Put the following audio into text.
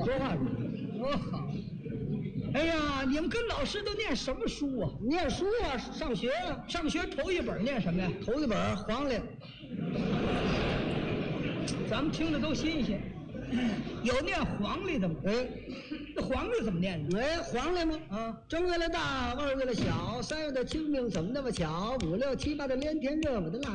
说话是。 多好！哎呀，你们跟老师都念什么书啊？ 念书啊，上学啊， 上学头一本念什么呀？ 头一本黄历。 咱们听着都新鲜。有念黄历的吗？ 哎， 那黄历怎么念呢？ 哎，黄历吗？ 啊， 正月的大，2月的小，3月的清明，怎么那么巧？5、6、7、8的连天热，我的腊